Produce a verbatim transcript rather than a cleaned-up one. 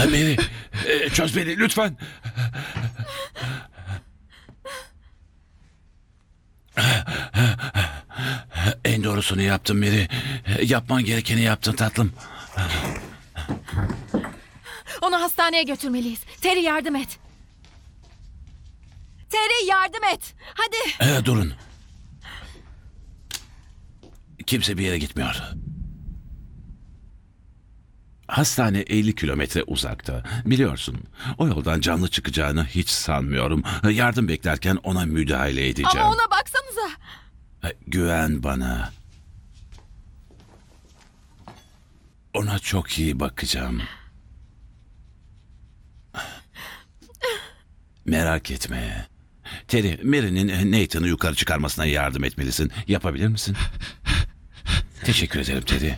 Mary, e, çöz beni lütfen. En doğrusunu yaptın Mary. Yapman gerekeni yaptın tatlım. Onu hastaneye götürmeliyiz. Terry yardım et. Terry yardım et. Hadi. E, durun. Kimse bir yere gitmiyor. Hastane elli kilometre uzakta. Biliyorsun, o yoldan canlı çıkacağını hiç sanmıyorum. Yardım beklerken ona müdahale edeceğim. Ama ona baksanıza. Güven bana. Ona çok iyi bakacağım. Merak etme. Terry, Mary'nin Nathan'ı yukarı çıkarmasına yardım etmelisin. Yapabilir misin? Teşekkür ederim Terry.